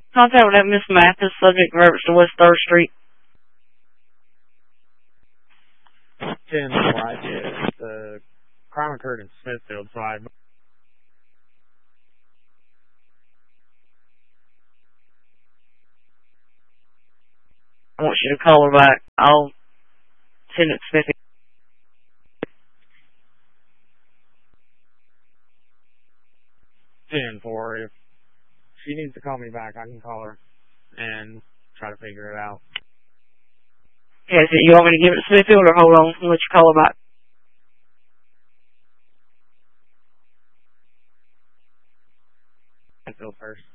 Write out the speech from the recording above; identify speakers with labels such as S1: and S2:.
S1: Contact with that Miss Mathis, subject reference to West 3rd Street.
S2: 10-4, I did. The crime occurred in Smithfield, so I
S1: want you to call her back. I'll send it to Smithfield.
S2: 10-4. If she needs to call me back, I can call her and try to figure it out.
S1: Yeah, so you want me to give it to Smithfield or hold on and let you call her back?
S2: Smithfield first.